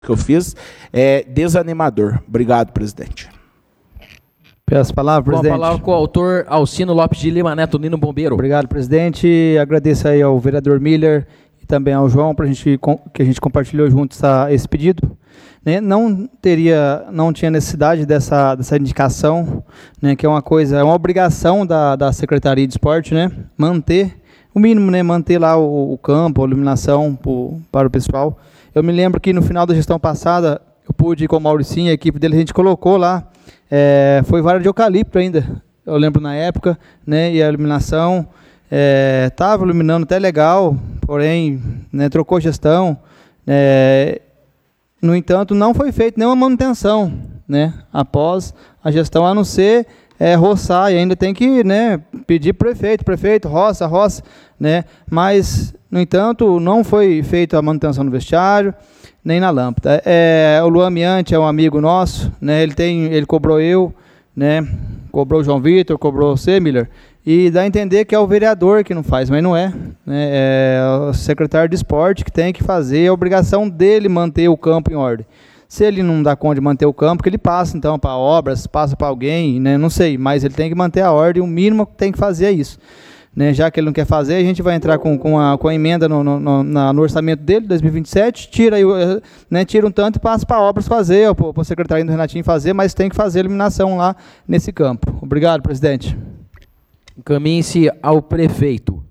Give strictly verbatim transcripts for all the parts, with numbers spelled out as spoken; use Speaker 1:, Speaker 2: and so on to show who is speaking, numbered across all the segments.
Speaker 1: que eu fiz é desanimador. Obrigado, presidente.
Speaker 2: Peço a palavra, presidente.
Speaker 3: Com a palavra com o autor Alcino Lopes de Lima Neto, Nino Bombeiro.
Speaker 2: Obrigado, presidente. Agradeço aí ao vereador Miller e também ao João para a gente que a gente compartilhou juntos essa, esse pedido. Né? Não teria, não tinha necessidade dessa, dessa indicação, né? Que é uma coisa, é uma obrigação da, da Secretaria de Esporte, né? Manter o mínimo, né? Manter lá o, o campo, a iluminação pro, para o pessoal. Eu me lembro que no final da gestão passada eu pude ir com o Mauricinho e a equipe dele, a gente colocou lá, é, foi vara de eucalipto ainda, eu lembro na época, né? E a iluminação estava é, iluminando até legal, porém, né, trocou gestão. É, no entanto, não foi feita nenhuma manutenção, né, após a gestão, a não ser é, roçar, e ainda tem que, né, pedir prefeito, prefeito, roça, roça, né, mas, no entanto, não foi feita a manutenção no vestiário, nem na lâmpada. É, o Luan Miante é um amigo nosso, né, ele, tem, ele cobrou eu, né, cobrou o João Vitor, cobrou você, Miller, e dá a entender que é o vereador que não faz, mas não é, né? É o secretário de esporte que tem que fazer, é a obrigação dele manter o campo em ordem. Se ele não dá conta de manter o campo, que ele passa então para obras, passa para alguém, né? Não sei, mas ele tem que manter a ordem, o mínimo que tem que fazer é isso. Né? Já que ele não quer fazer, a gente vai entrar com, com, a, com a emenda no, no, no, no orçamento dele, dois mil e vinte e sete, tira, aí, né, tira um tanto e passa para obras fazer, para o secretário do Renatinho fazer, mas tem que fazer a eliminação lá nesse campo. Obrigado, presidente.
Speaker 3: Encaminhe-se ao prefeito.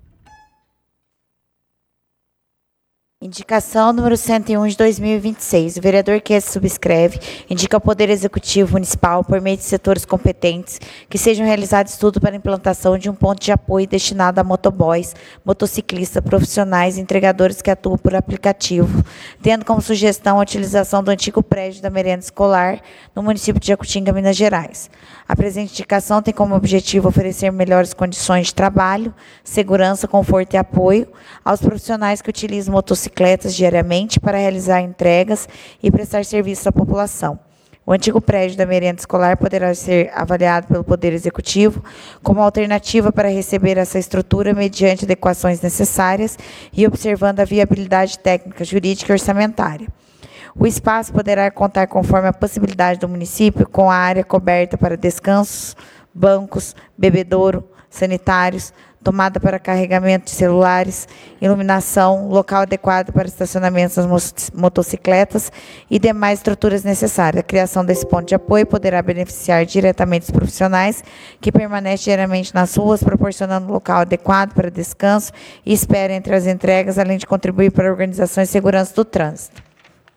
Speaker 4: Indicação número cento e um de dois mil e vinte e seis. O vereador que se subscreve indica ao Poder Executivo Municipal, por meio de setores competentes, que sejam realizados estudos para a implantação de um ponto de apoio destinado a motoboys, motociclistas, profissionais e entregadores que atuam por aplicativo, tendo como sugestão a utilização do antigo prédio da merenda escolar no município de Jacutinga, Minas Gerais. A presente indicação tem como objetivo oferecer melhores condições de trabalho, segurança, conforto e apoio aos profissionais que utilizam motocicletas diariamente para realizar entregas e prestar serviço à população. O antigo prédio da merenda escolar poderá ser avaliado pelo Poder Executivo como alternativa para receber essa estrutura mediante adequações necessárias e observando a viabilidade técnica, jurídica e orçamentária. O espaço poderá contar, conforme a possibilidade do município, com a área coberta para descansos, bancos, bebedouro, sanitários, tomada para carregamento de celulares, iluminação, local adequado para estacionamento das motocicletas e demais estruturas necessárias. A criação desse ponto de apoio poderá beneficiar diretamente os profissionais que permanecem diariamente nas ruas, proporcionando um local adequado para descanso e espera entre as entregas, além de contribuir para a organização e segurança do trânsito.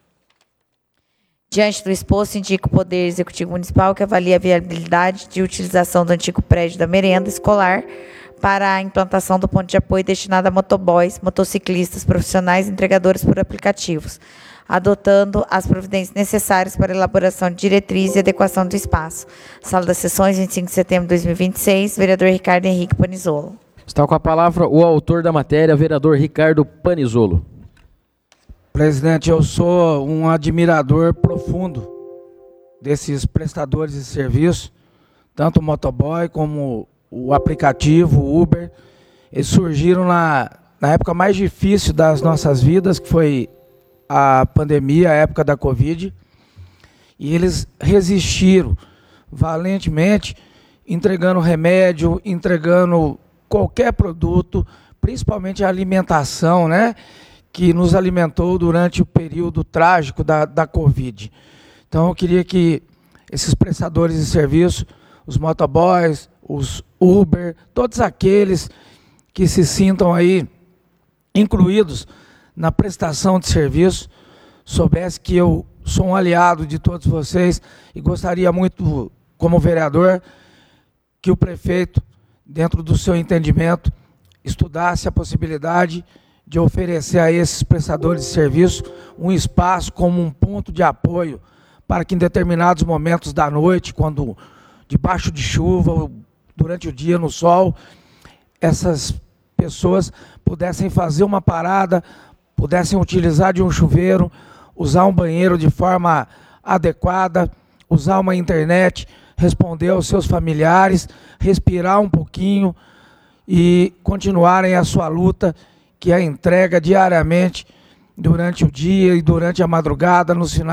Speaker 4: Diante do exposto, indica o Poder Executivo Municipal que avalia a viabilidade de utilização do antigo prédio da merenda escolar para a implantação do ponto de apoio destinado a motoboys, motociclistas, profissionais e entregadores por aplicativos, adotando as providências necessárias para a elaboração de diretrizes e adequação do espaço. Sala das Sessões, vinte e cinco de setembro de dois mil e vinte e seis, vereador Ricardo Henrique Panizolo.
Speaker 3: Está com a palavra o autor da matéria, vereador Ricardo Panizolo.
Speaker 5: Presidente, eu sou um admirador profundo desses prestadores de serviço, tanto o motoboy como o aplicativo, o Uber. Eles surgiram na, na época mais difícil das nossas vidas, que foi a pandemia, a época da Covid, e eles resistiram valentemente, entregando remédio, entregando qualquer produto, principalmente a alimentação, né? Que nos alimentou durante o período trágico da, da Covid. Então, eu queria que esses prestadores de serviço, os motoboys, os Uber, todos aqueles que se sintam aí incluídos na prestação de serviço, soubesse que eu sou um aliado de todos vocês e gostaria muito, como vereador, que o prefeito, dentro do seu entendimento, estudasse a possibilidade de oferecer a esses prestadores de serviço um espaço como um ponto de apoio para que em determinados momentos da noite, quando debaixo de chuva, durante o dia no sol, essas pessoas pudessem fazer uma parada, pudessem utilizar de um chuveiro, usar um banheiro de forma adequada, usar uma internet, responder aos seus familiares, respirar um pouquinho e continuarem a sua luta, que é a entrega diariamente durante o dia e durante a madrugada, nos finais